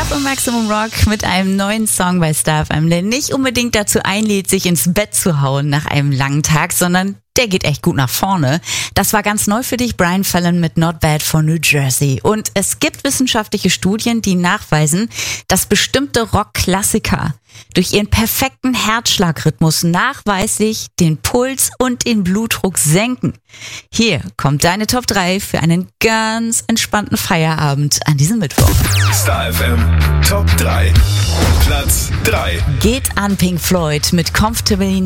und Maximum Rock mit einem neuen Song bei Star FM, der nicht unbedingt dazu einlädt, sich ins Bett zu hauen nach einem langen Tag, sondern der geht echt gut nach vorne. Das war ganz neu für dich, Brian Fallon mit Not Bad von New Jersey. Und es gibt wissenschaftliche Studien, die nachweisen, dass bestimmte Rockklassiker durch ihren perfekten Herzschlagrhythmus nachweislich den Puls und den Blutdruck senken. Hier kommt deine Top 3 für einen ganz entspannten Feierabend an diesem Mittwoch. Star FM Top 3. Platz 3. Geht an Pink Floyd mit Comfortably